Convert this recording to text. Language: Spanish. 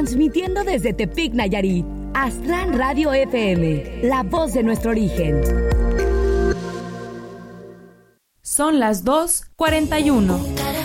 transmitiendo desde Tepic, Nayarit. Aztlán Radio FM, la voz de nuestro origen. Son las 2:41.